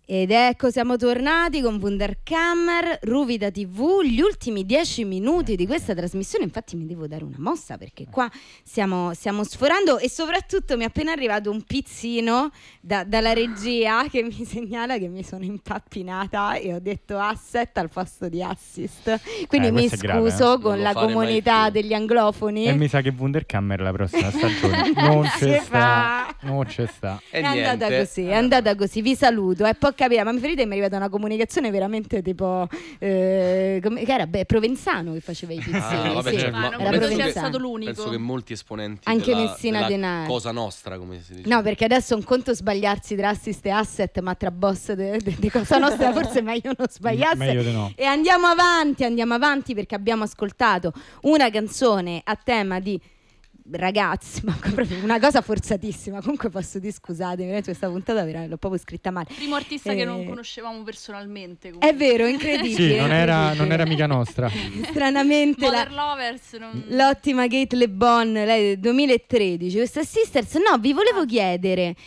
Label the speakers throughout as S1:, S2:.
S1: Ed ecco, siamo tornati con Wunderkammer, Ruvida TV, gli ultimi 10 minuti di questa trasmissione. Infatti mi devo dare una mossa perché qua stiamo sforando e soprattutto mi è appena arrivato un pizzino dalla regia che mi segnala che mi sono impappinata e ho detto asset al posto di assist. Quindi mi scuso con la comunità degli anglofoni.
S2: E mi sa che Wunderkammer la prossima stagione non c'è sta.
S1: È andata così, vi saluto. È poca capire, ma mi ferite, mi è arrivata una comunicazione veramente tipo che era Provenzano che faceva i pizzini.
S3: Vabbè,
S1: sì.
S3: certo,
S1: era
S4: credo sia stato l'unico.
S3: Penso che molti esponenti
S1: anche
S3: della
S1: Messina Denaro,
S3: Cosa Nostra, come si dice.
S1: No, perché adesso è un conto sbagliarsi tra assist e asset, ma tra boss di Cosa Nostra forse è meglio non sbagliarsi.
S2: Meglio di no.
S1: E andiamo avanti perché abbiamo ascoltato una canzone a tema di ragazzi, ma proprio una cosa forzatissima. Comunque posso dire, scusatemi, questa puntata l'ho proprio scritta male.
S4: Primo artista che non conoscevamo personalmente.
S1: È vero, incredibile.
S2: Sì, non era mica nostra.
S1: Stranamente
S4: Lovers,
S1: l'ottima Kate Le Bon, lei del 2013. Questa Sisters, no, vi volevo chiedere,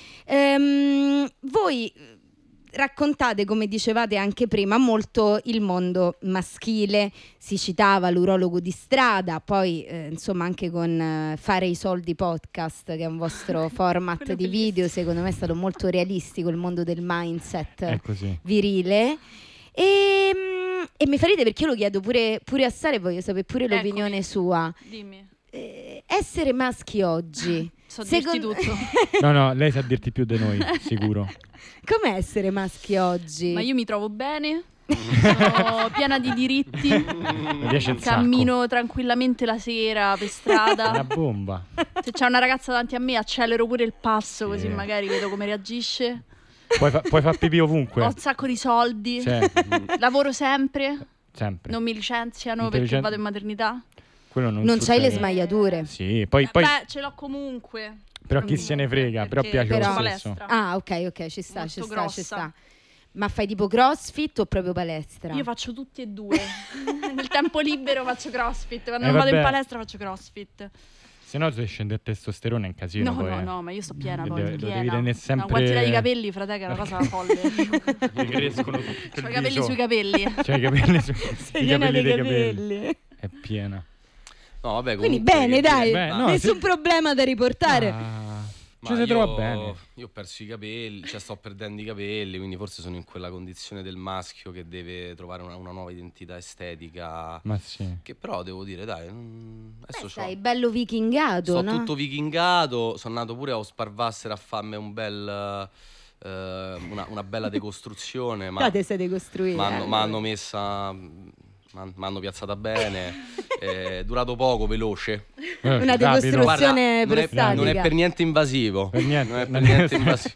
S1: voi raccontate, come dicevate anche prima, molto il mondo maschile, si citava l'urologo di strada, poi insomma anche con Fare i soldi podcast, che è un vostro format di video, secondo me è stato molto realistico il mondo del mindset virile. E mi farete, perché io lo chiedo pure a Sara e voglio sapere pure l'opinione sua.
S4: Dimmi.
S1: Essere maschi oggi,
S4: so dirti tutto.
S2: No, lei sa dirti più di noi, sicuro.
S1: Com'è essere maschi oggi?
S4: Ma io mi trovo bene, sono piena di diritti, cammino tranquillamente la sera per strada.
S2: Una bomba.
S4: Se c'è una ragazza davanti a me accelero pure il passo, così magari vedo come reagisce.
S2: Puoi far pipì ovunque.
S4: Ho un sacco di soldi, lavoro sempre, non mi licenziano perché vado in maternità.
S1: Non c'hai le smagliature?
S2: Sì, poi
S4: ce l'ho comunque.
S2: Però chi se ne frega, però piace lo stesso.
S1: Ah, ok, ci sta. Ma fai tipo CrossFit o proprio palestra?
S4: Io faccio tutti e due. Nel tempo libero faccio CrossFit, quando non vado in palestra faccio CrossFit.
S2: Se no se scende il testosterone è un casino.
S4: No, ma io sto piena poi.
S2: Lo devi tenere sempre...
S4: Una quantità di capelli, fratello, è una cosa folle.
S2: Mi crescono tutti.
S4: C'ho i capelli sui capelli.
S2: C'hai i capelli sui capelli. È piena.
S3: No, vabbè,
S1: quindi bene, dai, nessun problema da riportare.
S2: Ci si trova bene.
S3: Io ho perso i capelli, sto perdendo i capelli, quindi forse sono in quella condizione del maschio che deve trovare una nuova identità estetica.
S2: Ma sì.
S3: Che però devo dire, dai, adesso
S1: sei bello vichingato,
S3: sono tutto vichingato, sono nato pure a Sparvassera a farmi un bel... una bella decostruzione. Ma
S1: te sei decostruito.
S3: M'hanno messa... Mi hanno piazzata bene, è durato poco, veloce.
S1: Una decostruzione prostatica.
S3: Non è per niente invasivo.
S2: Non è
S3: per niente invasivo.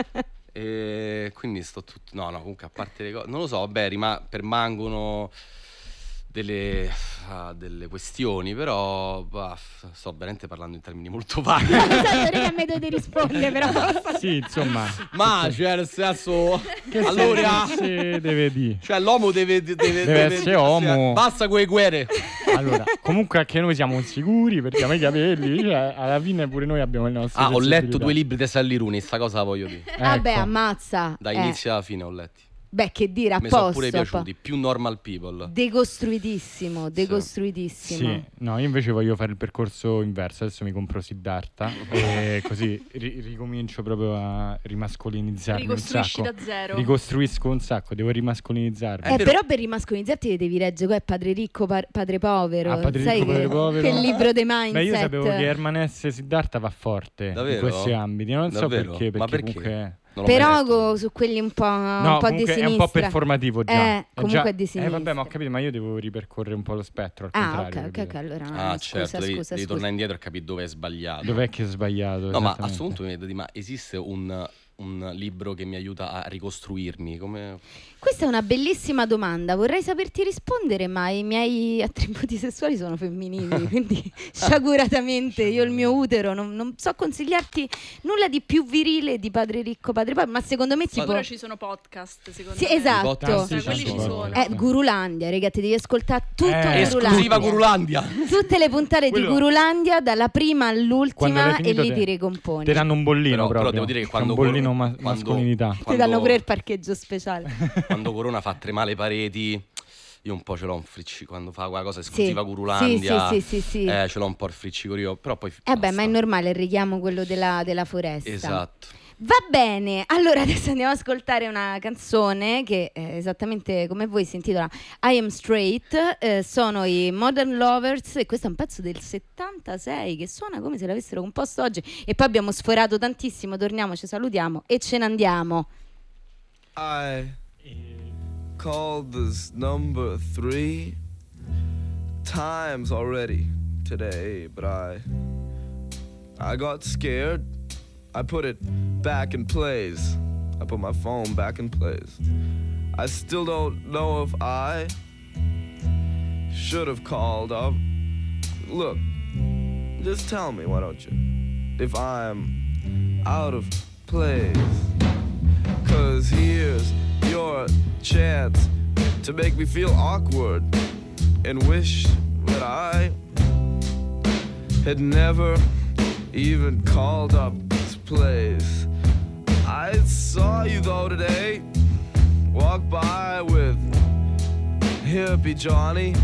S3: Quindi sto tutto... No, comunque a parte le cose... Non lo so, vabbè, permangono delle questioni, però sto veramente parlando in termini molto vaghi.
S1: Che mi dovete rispondere, però.
S2: Sì, insomma.
S3: Ma cioè, nel senso, allora
S2: deve dire.
S3: Cioè, l'uomo deve
S2: essere uomo.
S3: Basta quelle guerre.
S2: Allora, comunque anche noi siamo insicuri, perdiamo i capelli, cioè, alla fine pure noi abbiamo il nostro.
S3: Ho letto 2 libri di Sally Rooney, sta cosa la voglio dire.
S1: Vabbè, ammazza.
S3: Da inizio alla fine ho letti.
S1: Beh, che dire, a
S3: mi
S1: posto.
S3: Mi sono pure piaciuti, più normal people.
S1: Decostruitissimo.
S2: Sì, no, io invece voglio fare il percorso inverso. Adesso mi compro Siddhartha e così ricomincio proprio a rimascolinizzarmi.
S4: Ricostruisci
S2: un sacco.
S4: Da zero.
S2: Ricostruisco un sacco, devo rimascolinizzarmi.
S1: Però per rimascolinizzarti devi leggere qua è Padre Ricco, Padre Povero.
S2: Padre Ricco, Padre Povero.
S1: Che il libro dei mindset.
S2: Beh, io sapevo che Herman S. Siddhartha va forte.
S3: Davvero?
S2: In questi ambiti. Non so perché.
S3: Ma perché?
S2: Comunque...
S1: Però su quelli un po' di sinistra.
S2: È un po' performativo già.
S1: Comunque è di sinistra.
S2: Vabbè, ma ho capito, ma io devo ripercorrere un po' lo spettro al contrario.
S1: Ok, allora
S3: certo, devi tornare indietro e capire dove è sbagliato.
S2: Dov'è che è sbagliato?
S3: No, ma a questo punto mi vedo ma esiste un libro che mi aiuta a ricostruirmi?
S1: Questa è una bellissima domanda, vorrei saperti rispondere, ma i miei attributi sessuali sono femminili, quindi sciaguratamente io il mio utero non so consigliarti nulla di più virile di Padre Ricco, Padre Povero, ma secondo me tipo...
S4: Ora ci sono podcast, secondo me.
S1: Sì, esatto.
S4: Quelli ci sono.
S1: Gurulandia, ragazzi, devi ascoltare tutto
S3: esclusiva Gurulandia.
S1: Tutte le puntate di Gurulandia, dalla prima all'ultima, e lì ti ricomponi.
S2: Ti danno un bollino
S3: però devo dire che quando
S2: meno mascolinità.
S1: Ti danno pure il parcheggio speciale.
S3: Quando Corona fa tremare le pareti, io un po' ce l'ho un friccico quando fa quella cosa esclusiva Gurulandia.
S1: Sì.
S3: Ce l'ho un po' il friccico io, però poi
S1: beh, ma è normale, il richiamo quello della foresta.
S3: Esatto.
S1: Va bene, allora adesso andiamo ad ascoltare una canzone che esattamente come voi si intitola I Am Straight, sono i Modern Lovers e questo è un pezzo del 76 che suona come se l'avessero composto oggi e poi abbiamo sforato tantissimo, torniamo, ci salutiamo e ce ne andiamo.
S5: I called this number 3 times already today, but I got scared. I put it back in place. I put my phone back in place. I still don't know if I should have called up. Look, just tell me, why don't you, if I'm out of place. 'Cause here's your chance to make me feel awkward and wish that I had never even called up this place. I saw you though today, walk by with hippie Johnny.